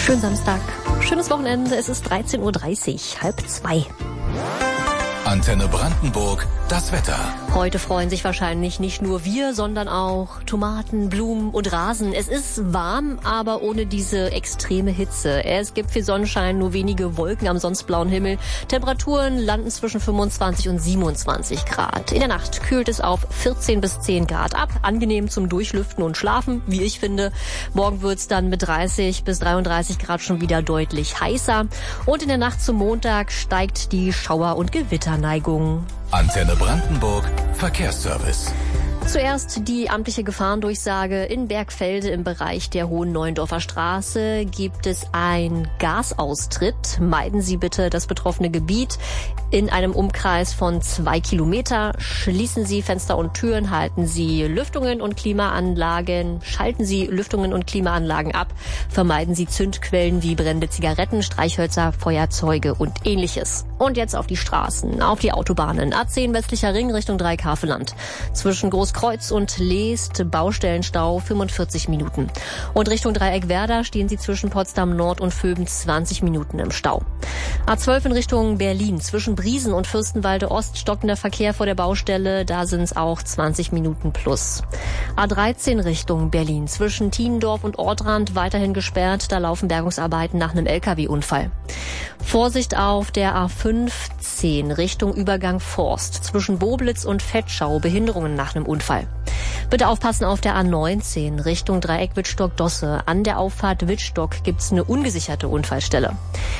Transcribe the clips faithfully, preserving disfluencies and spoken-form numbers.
Schönen Samstag, schönes Wochenende. Es ist dreizehn Uhr dreißig, halb zwei. Antenne Brandenburg, das Wetter. Heute freuen sich wahrscheinlich nicht nur wir, sondern auch Tomaten, Blumen und Rasen. Es ist warm, aber ohne diese extreme Hitze. Es gibt viel Sonnenschein, nur wenige Wolken am sonst blauen Himmel. Temperaturen landen zwischen fünfundzwanzig und siebenundzwanzig Grad. In der Nacht kühlt es auf vierzehn bis zehn Grad ab. Angenehm zum Durchlüften und Schlafen, wie ich finde. Morgen wird's dann mit dreißig bis dreiunddreißig Grad schon wieder deutlich heißer. Und in der Nacht zum Montag steigt die Schauer- und Gewitterneigung. Antenne Brandenburg, Verkehrsservice. Zuerst die amtliche Gefahrendurchsage. In Bergfelde im Bereich der Hohen Neuendorfer Straße gibt es einen Gasaustritt. Meiden Sie bitte das betroffene Gebiet in einem Umkreis von zwei Kilometer. Schließen Sie Fenster und Türen, halten Sie Lüftungen und Klimaanlagen, schalten Sie Lüftungen und Klimaanlagen ab, vermeiden Sie Zündquellen wie brennende Zigaretten, Streichhölzer, Feuerzeuge und ähnliches. Und jetzt auf die Straßen, auf die Autobahnen. A zehn westlicher Ring Richtung Dreikarfeland. Zwischen Großkreuz und Leest Baustellenstau fünfundvierzig Minuten. Und Richtung Dreieck-Werder stehen Sie zwischen Potsdam Nord und Vöben zwanzig Minuten im Stau. A zwölf in Richtung Berlin. Zwischen Briesen und Fürstenwalde Ost stockender Verkehr vor der Baustelle. Da sind es auch zwanzig Minuten plus. A dreizehn Richtung Berlin. Zwischen Tiendorf und Ortrand weiterhin gesperrt. Da laufen Bergungsarbeiten nach einem L K W-Unfall. Vorsicht auf der A fünfzehn Richtung Übergang Forst. Zwischen Boblitz und Vetschau Behinderungen nach einem Unfall. Bitte aufpassen auf der A neunzehn Richtung Dreieck Wittstock-Dosse. An der Auffahrt Wittstock gibt's eine ungesicherte Unfallstelle.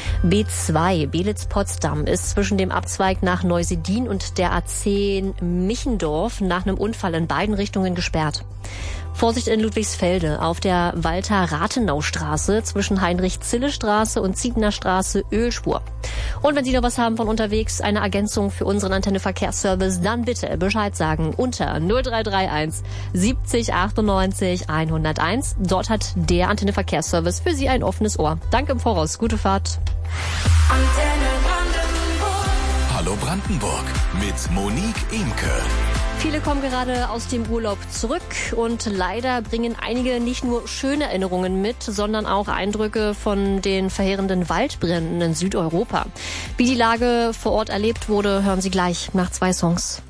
B zwei Belitz-Potsdam ist zwischen dem Abzweig nach Neusedin und der A zehn Michendorf nach einem Unfall in beiden Richtungen gesperrt. Vorsicht in Ludwigsfelde auf der Walter-Rathenau-Straße zwischen Heinrich-Zille-Straße und Ziegner Straße Ölspur. Und wenn Sie noch was haben von unterwegs, eine Ergänzung für unseren Antenne-Verkehrsservice, dann bitte Bescheid sagen unter null drei drei eins siebzig achtundneunzig hunderteins. Dort hat der Antenne-Verkehrsservice für Sie ein offenes Ohr. Danke im Voraus. Gute Fahrt. Antenne Brandenburg. Hallo Brandenburg mit Monique Imke. Viele kommen gerade aus dem Urlaub zurück und leider bringen einige nicht nur schöne Erinnerungen mit, sondern auch Eindrücke von den verheerenden Waldbränden in Südeuropa. Wie die Lage vor Ort erlebt wurde, hören Sie gleich nach zwei Songs.